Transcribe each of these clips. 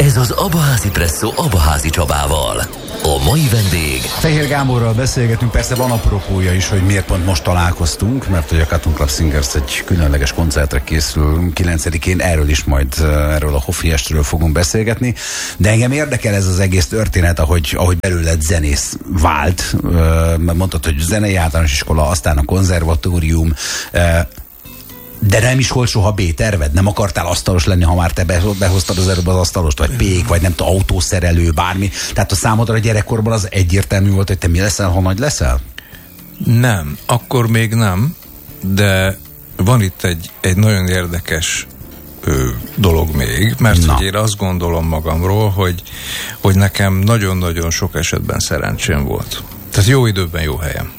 Ez az Abaházi Presszó Abaházi Csabával. A mai vendég... Fehér Gáborral beszélgetünk, persze van apropója is, hogy miért pont most találkoztunk, mert hogy a Cotton Club Singers egy különleges koncertre készül 9-én, erről a Hoffi estről fogunk beszélgetni, de engem érdekel ez az egész történet, ahogy belőled zenész vált, mert mondtad, hogy zenei általános iskola, aztán a konzervatórium, de nem is volt soha B-terved? Nem akartál asztalos lenni, ha már te behoztad az előbb az asztalost, vagy pék, vagy nem tudom, autószerelő, bármi? Tehát a számodra a gyerekkorban az egyértelmű volt, hogy te mi leszel, ha nagy leszel? Nem, akkor még nem, de van itt egy nagyon érdekes dolog még, mert hogy én azt gondolom magamról, hogy nekem nagyon-nagyon sok esetben szerencsém volt. Tehát jó időben, jó helyen.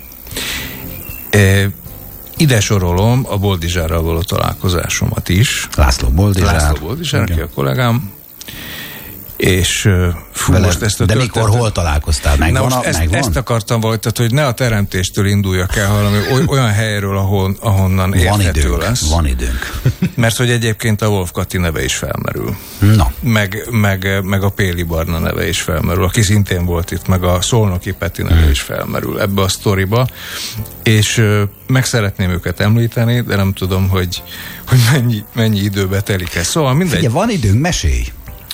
Ide sorolom a Boldizsárral való találkozásomat is. László Boldizsár, aki a kollégám. És most ezt de mikor, hol találkoztál? Megvan? Ezt akartam volna, tehát, hogy ne a teremtéstől induljak el, hanem olyan helyről, ahonnan érthető lesz. Van időnk. Mert hogy egyébként a Wolf Kati neve is felmerül. Na. Meg a Péli Barna neve is felmerül, aki szintén volt itt, meg a Szolnoki Peti neve is felmerül ebbe a sztoriba. És meg szeretném őket említeni, de nem tudom, hogy mennyi időbe telik ez. Szóval mindegy. Figyelj, van időnk, mesélj!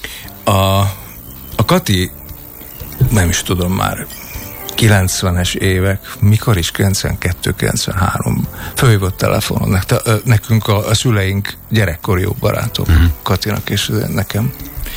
A Kati, nem is tudom már, 90-es évek, mikor is, 92-93, fölhívott telefonon, nekünk a szüleink gyerekkori jó barátok, Katinak és nekem.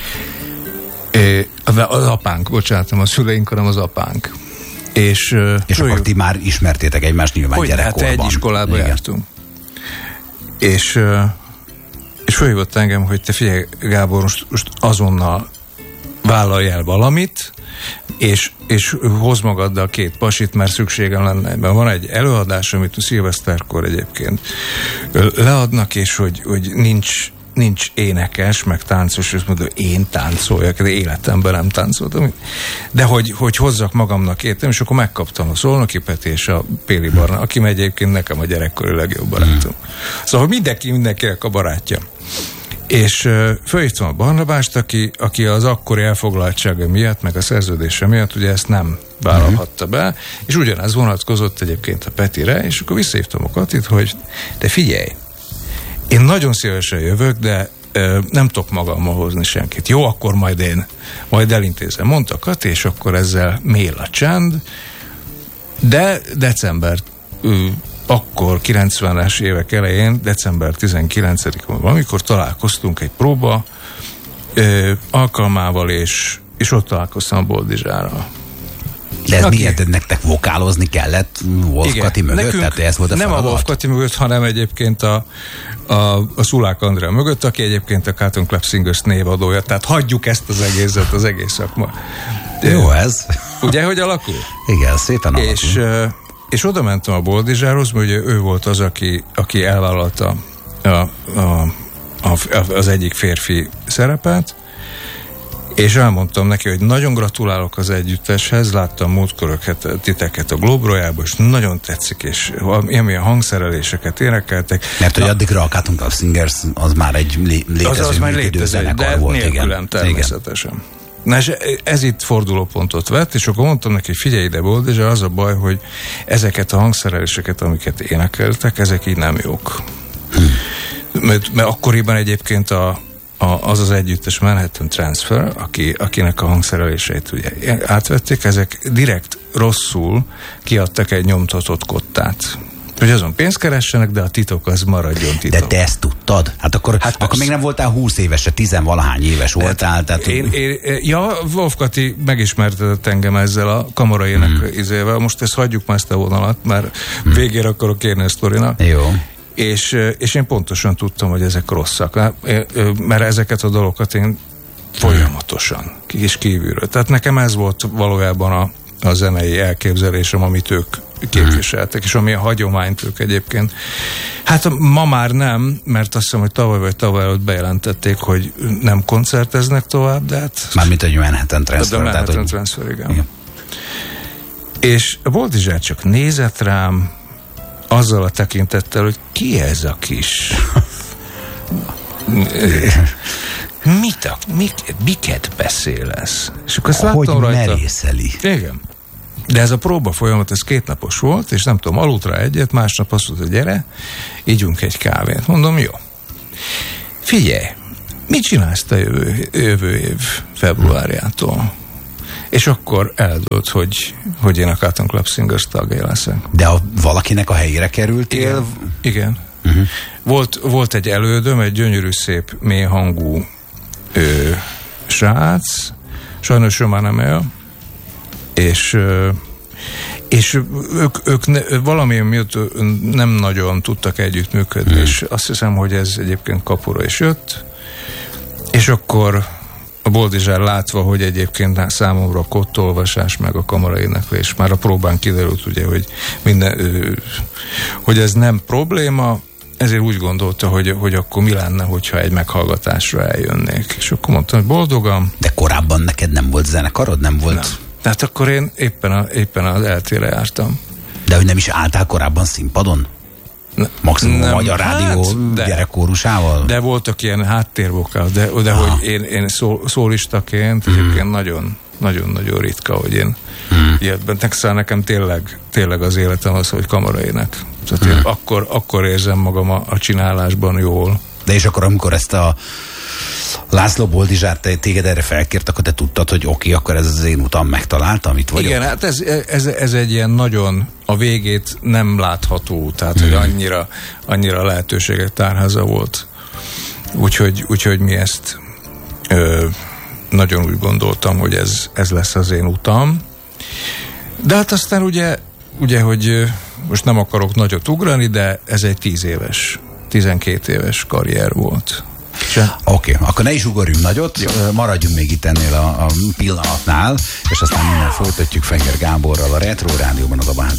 Az apánk, bocsánat, nem a szüleink, hanem az apánk. És akkor ti már ismertétek egymást nyilván gyerekkorban. Hát egy iskolába jártunk. És fölhívott engem, hogy te figyelj, Gábor, most azonnal vállalj el valamit, és hozd magaddal 2 pasit, mert szükségem lenne. Mert van egy előadás, amit a szilveszterkor egyébként leadnak, és hogy nincs énekes, meg táncos, és mondom, én táncoljak, de életemben nem táncoltam. De hogy hozzak magamnak 2, és akkor megkaptam a Szolnoki Peti és a Péli Barna, aki egyébként nekem a gyerekkori legjobb barátom. Szóval mindenkinek a barátja. És fölhívtam a Barnabást, aki az akkori elfoglaltsága miatt, meg a szerződése miatt ugye ezt nem vállalhatta be, és ugyanez vonatkozott egyébként a Petire, és akkor visszahívtam a Katit, hogy de figyelj, én nagyon szívesen jövök, de nem tudok magammal hozni senkit. Jó, akkor majd elintézem, mondta Kati, és akkor ezzel mél a csend, de december akkor 90-es évek elején, december 19-én valamikor találkoztunk egy próba alkalmával, és ott találkoztam a Boldizsárral. De ez miért? Nektek vokálozni kellett Wolf Kati mögött? Tehát ez volt nem a Wolf Kati mögött, hanem egyébként a Szulák Andrea mögött, aki egyébként a Cotton Club Singers névadója. Tehát hagyjuk ezt az egészet, az egész szakma. Jó ez. Ugye, hogy alakul? Igen, szépen alakul. És oda mentem a Boldizsárhoz, mert ugye ő volt az, aki elvállalta az egyik férfi szerepet, és elmondtam neki, hogy nagyon gratulálok az együtteshez, láttam múltkor titeket a Globe Royale-ban, és nagyon tetszik, és amilyen hangszereléseket énekeltek. Mert hogy addigra a Cotton Club Singers az már egy létező zenekar volt. De nélkülem természetesen. Igen. Na és ez itt fordulópontot vett, és akkor mondtam neki, hogy figyelj ide, Boldizsár, az a baj, hogy ezeket a hangszereléseket, amiket énekeltek, ezek így nem jók. Mert akkoriban egyébként az együttes Manhattan Transfer, akinek a hangszereléseit ugye átvették, ezek direkt rosszul kiadtak egy nyomtatott kottát. Hogy azon pénzt keressenek, de a titok az maradjon titok. De te ezt tudtad? Hát akkor még nem voltál 20 éves, 10-valahány éves voltál. Tehát... Wolf Kati megismertetett engem ezzel a kamaraének izével. Most ezt hagyjuk már ezt a vonalat, mert végére akarok kérni a sztorinak. Jó. És én pontosan tudtam, hogy ezek rosszak. Mert ezeket a dolgokat én folyamatosan és kívülről. Tehát nekem ez volt valójában a zenei elképzelésem, amit ők képviseltek, és ami a hagyományt ők egyébként. Hát ma már nem, mert azt hiszem, hogy tavaly előtt bejelentették, hogy nem koncerteznek tovább, de hát... Mármint egy Manhattan Transfer. A Manhattan Transfer, igen. És a Boldizsár csak nézett rám, azzal a tekintettel, hogy ki ez a kis... Mit miket beszélesz? És akkor azt hogy láttam rajta. merészeli. Igen. De ez a próba folyamat, ez 2 napos volt, és nem tudom, aludt rá egyet, másnap azt mondta, gyere, ígyunk egy kávét. Mondom, jó. Figyelj, mit csinálsz te jövő év februárjától? És akkor eldőlt, hogy én a Cotton Club Singers tagja leszek. De valakinek a helyére kerültél? Igen. Volt egy elődöm, egy gyönyörű, szép, mély hangú srác, sajnos ő már nem él, és ők valamilyen miatt nem nagyon tudtak együttműködni, és azt hiszem, hogy ez egyébként kapura is jött, és akkor a Boldizsár látva, hogy egyébként számomra a kottolvasás meg a kamaraéneklés, már a próbán kiderült, ugye, hogy ez nem probléma, ezért úgy gondolta, hogy akkor mi lenne, hogyha egy meghallgatásra eljönnék. És akkor mondtam, hogy boldogan. De korábban neked nem volt zenekarod? Nem volt? Nem. Tehát akkor én éppen az eltére jártam. De hogy nem is álltál korábban színpadon? Maximum a Magyar Rádió gyerekkórusával? De voltak ilyen háttérvokál, de hogy én szólistaként egyébként nagyon ritka, hogy én ilyetben. Nekem tényleg az életem az, hogy kamaraének. Tehát én akkor érzem magam a csinálásban jól. De és akkor, amikor ezt a László Boldizsár téged erre felkért, akkor te tudtad, hogy oké, akkor ez az én utam, megtaláltam, itt vagyok? Igen, hát ez egy ilyen nagyon a végét nem látható, tehát hogy annyira lehetőségek tárháza volt. Úgyhogy mi ezt nagyon úgy gondoltam, hogy ez lesz az én utam. De hát aztán ugye, hogy most nem akarok nagyot ugrani, de ez egy 12 éves karrier volt. Oké, akkor ne is ugorjunk nagyot, maradjunk még itt ennél a pillanatnál, és aztán minden folytatjuk Fehér Gáborral a Retro Rádióban, a Doboházi